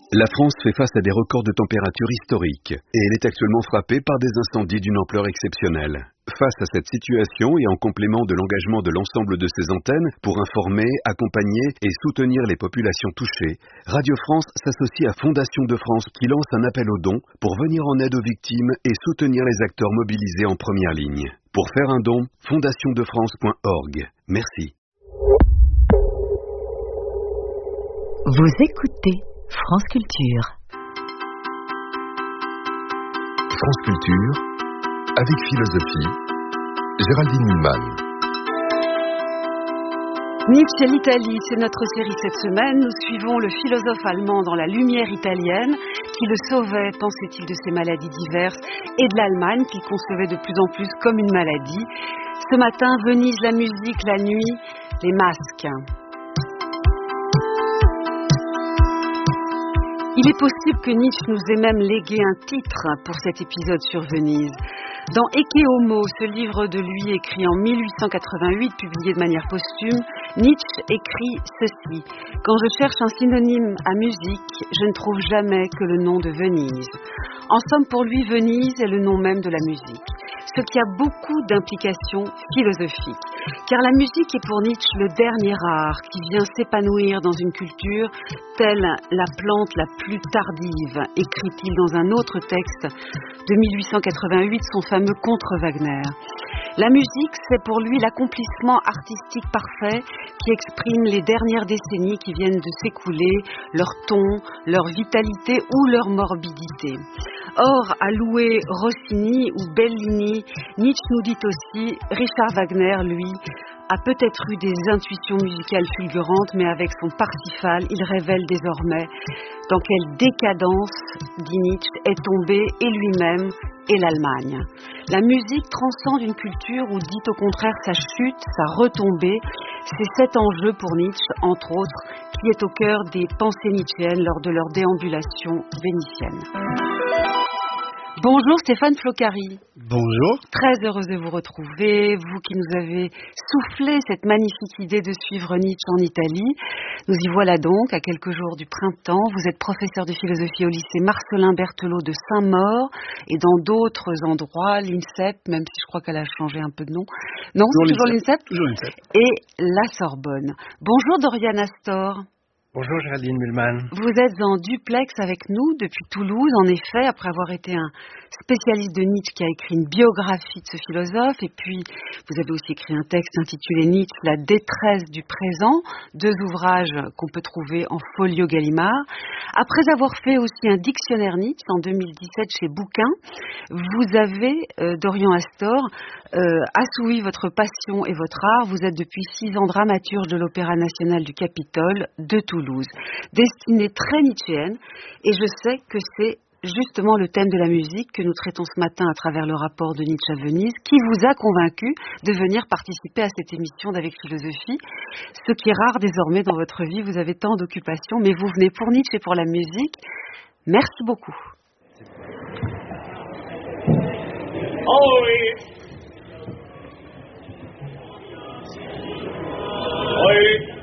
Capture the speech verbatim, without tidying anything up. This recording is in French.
La France fait face à des records de température historiques et elle est actuellement frappée par des incendies d'une ampleur exceptionnelle. Face à cette situation et en complément de l'engagement de l'ensemble de ses antennes pour informer, accompagner et soutenir les populations touchées, Radio France s'associe à Fondation de France qui lance un appel aux dons pour venir en aide aux victimes et soutenir les acteurs mobilisés en première ligne. Pour faire un don, fondation de france point org. Merci. Vous écoutez France Culture. France Culture, avec philosophie, Géraldine Mühlmann. Nietzsche et l'Italie, c'est notre série cette semaine. Nous suivons le philosophe allemand dans la lumière italienne qui le sauvait, pensait-il, de ses maladies diverses et de l'Allemagne qu'il concevait de plus en plus comme une maladie. Ce matin, Venise, la musique, la nuit, les masques. Il est possible que Nietzsche nous ait même légué un titre pour cet épisode sur Venise. Dans Ecce Homo, ce livre de lui écrit en mille huit cent quatre-vingt-huit, publié de manière posthume, Nietzsche écrit ceci. « Quand je cherche un synonyme à musique, je ne trouve jamais que le nom de Venise. » En somme, pour lui, Venise est le nom même de la musique, ce qui a beaucoup d'implications philosophiques. Car la musique est pour Nietzsche le dernier art qui vient s'épanouir dans une culture telle la plante la plus tardive, écrit-il dans un autre texte de mille huit cent quatre-vingt-huit, son fameux Contre Wagner. La musique, c'est pour lui l'accomplissement artistique parfait qui exprime les dernières décennies qui viennent de s'écouler, leur ton, leur vitalité ou leur morbidité. Or, à louer Rossini ou Bellini, Nietzsche nous dit aussi, Richard Wagner, lui, a peut-être eu des intuitions musicales fulgurantes, mais avec son Parsifal, il révèle désormais dans quelle décadence, dit Nietzsche, est tombé et lui-même et l'Allemagne. La musique transcende une culture ou dit au contraire sa chute, sa retombée. C'est cet enjeu pour Nietzsche, entre autres, qui est au cœur des pensées nietzschéennes lors de leur déambulation vénitienne. Bonjour Stéphane Floccari. Bonjour. Très heureuse de vous retrouver, vous qui nous avez soufflé cette magnifique idée de suivre Nietzsche en Italie. Nous y voilà donc, à quelques jours du printemps. Vous êtes professeur de philosophie au lycée Marcellin Berthelot de Saint-Maur et dans d'autres endroits, l'INSEP, même si je crois qu'elle a changé un peu de nom. Non, toujours c'est toujours l'INSEP. l'INSEP. Toujours l'INSEP. Et la Sorbonne. Bonjour Dorian Astor. Bonjour Géraldine Mühlmann. Vous êtes en duplex avec nous depuis Toulouse, en effet, après avoir été un spécialiste de Nietzsche qui a écrit une biographie de ce philosophe, et puis vous avez aussi écrit un texte intitulé Nietzsche, la détresse du présent, deux ouvrages qu'on peut trouver en folio Gallimard. Après avoir fait aussi un dictionnaire Nietzsche en deux mille dix-sept chez Bouquin, vous avez, euh, Dorian Astor, euh, assouvi votre passion et votre art. Vous êtes depuis six ans dramaturge de l'Opéra National du Capitole de Toulouse, destinée très nietzschéenne, et je sais que c'est justement le thème de la musique que nous traitons ce matin à travers le rapport de Nietzsche à Venise, qui vous a convaincu de venir participer à cette émission d'Avec Philosophie, ce qui est rare désormais dans votre vie. Vous avez tant d'occupations, mais vous venez pour Nietzsche et pour la musique. Merci beaucoup. Oh oui. Oui.